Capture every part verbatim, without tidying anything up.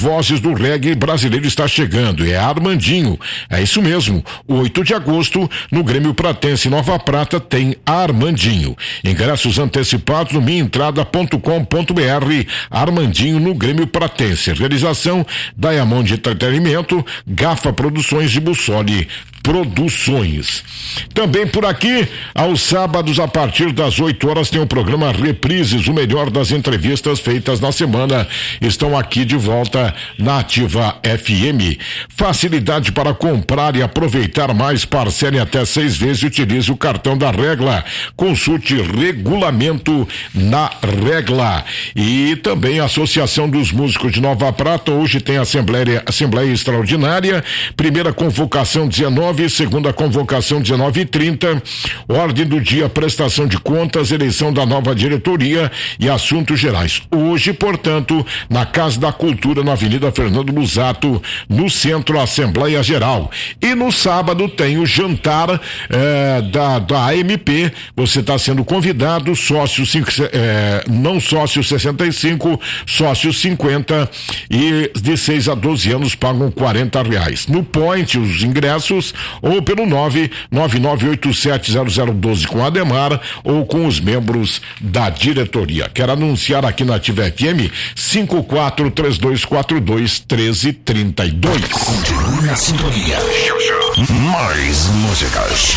vozes do reggae brasileiro está chegando. É Armandinho. É isso mesmo. oito de agosto, no Grêmio Pratense Nova Prata, tem Armandinho. Ingressos antecipados no minha entrada ponto com ponto br. Armandinho no Grêmio Pratense. Realização Diamond Entretenimento, Gafa Produções e Bussoli Produções. Também por aqui, aos sábados, a partir das oito horas, tem o programa Reprises, o melhor das entrevistas feitas na semana. Estão aqui de volta na Ativa F M. Facilidade para comprar e aproveitar mais, parcele até seis vezes e utilize o cartão da Regla. Consulte regulamento na Regla. E também a Associação dos Músicos de Nova Prata, hoje tem Assembleia, Assembleia Extraordinária, primeira convocação dezenove, segunda convocação dezenove e trinta, ordem do dia, prestação de contas, eleição da nova diretoria e assuntos gerais. Hoje, portanto, na Casa da Cultura, na Avenida Fernando Lusato, no Centro Assembleia Geral. E no sábado tem o jantar eh, da, da A M P. Você está sendo convidado, sócio cinco, eh, não sócio sessenta e cinco, sócio cinquenta, e de seis a doze anos pagam quarenta reais. No Point, os ingressos ou pelo nove nove nove oito sete zero zero um dois com a Ademar ou com os membros da diretoria. Quero anunciar aqui na Ativa F M cinco quatro três dois quatro dois um três três dois. Continue na sintonia. Mais músicas.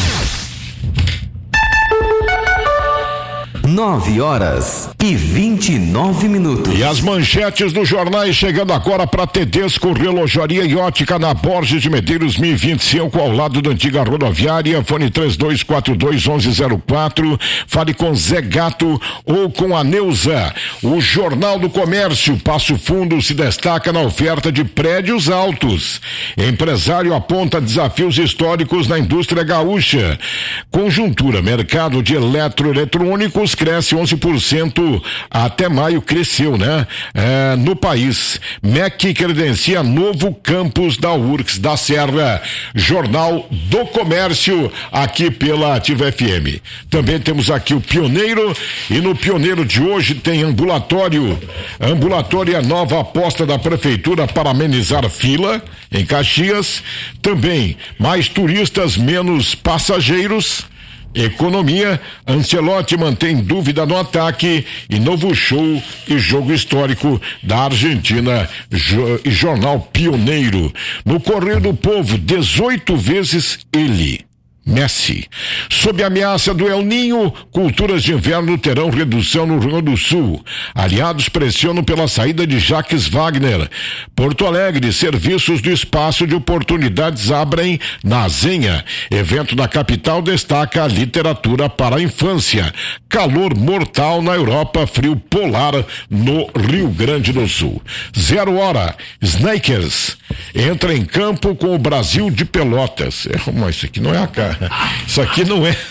Nove horas e vinte e nove minutos. E as manchetes dos jornais chegando agora para Tedesco Relojaria e Ótica na Borges de Medeiros mil e vinte e cinco, ao lado da antiga rodoviária. Fone três dois quatro dois um um zero quatro. Fale com Zé Gato ou com a Neuza. O Jornal do Comércio, Passo Fundo se destaca na oferta de prédios altos. Empresário aponta desafios históricos na indústria gaúcha. Conjuntura, mercado de eletroeletrônicos cresce onze por cento, até maio cresceu, né? É, no país. M E C credencia novo campus da U R C S da Serra. Jornal do Comércio, aqui pela Ativa F M. Também temos aqui o Pioneiro, e no Pioneiro de hoje tem ambulatório. Ambulatório é a nova aposta da Prefeitura para amenizar fila em Caxias. Também mais turistas, menos passageiros. Economia, Ancelotti mantém dúvida no ataque e novo show e jogo histórico da Argentina jo, e Jornal Pioneiro. No Correio do Povo, dezoito vezes ele. Messi. Sob ameaça do El Ninho, culturas de inverno terão redução no Rio Grande do Sul. Aliados pressionam pela saída de Jacques Wagner. Porto Alegre, serviços do espaço de oportunidades abrem na Zenha. Evento da capital destaca a literatura para a infância. Calor mortal na Europa, frio polar no Rio Grande do Sul. Zero hora, Snakers entra em campo com o Brasil de Pelotas. É, mas isso aqui não é a cara. Isso aqui não é.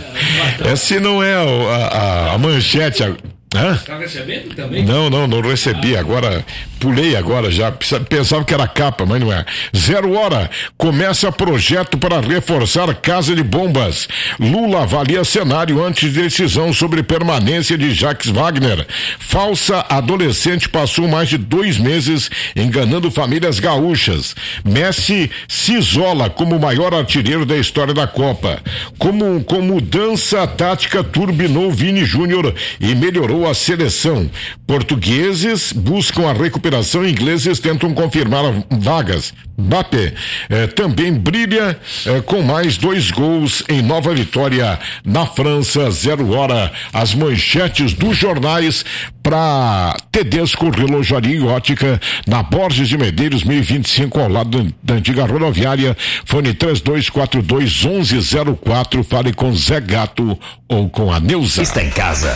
Essa não é a, a, a manchete. Hã? Tá recebendo também? Não, não, não recebi. Agora, pulei agora já. Pensava que era capa, mas não é. Zero hora. Começa projeto para reforçar casa de bombas. Lula avalia cenário antes de decisão sobre permanência de Jacques Wagner. Falsa adolescente passou mais de dois meses enganando famílias gaúchas. Messi se isola como o maior artilheiro da história da Copa. Como, com mudança tática, turbinou Vini Júnior e melhorou a seleção. Portugueses buscam a recuperação, ingleses tentam confirmar vagas. Mbappé eh, também brilha eh, com mais dois gols em nova vitória na França. Zero hora, as manchetes dos jornais para Tedesco Relojaria e Ótica na Borges de Medeiros mil e vinte e cinco, ao lado da antiga rodoviária. Fone três dois quatro dois um um zero quatro. Fale com Zé Gato ou com a Neuza. Está em casa,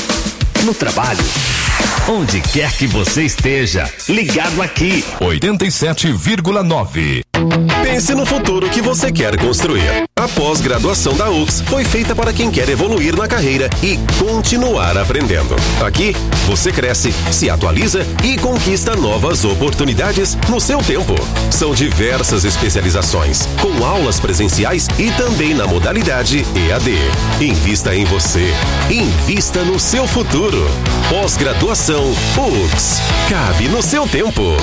no trabalho, onde quer que você esteja, ligado aqui. oitenta e sete vírgula nove. Pense no futuro que você quer construir. A pós-graduação da U R C S foi feita para quem quer evoluir na carreira e continuar aprendendo. Aqui, você cresce, se atualiza e conquista novas oportunidades no seu tempo. São diversas especializações, com aulas presenciais e também na modalidade E A D. Invista em você. Invista no seu futuro. Pós-graduação U R C S. Cabe no seu tempo.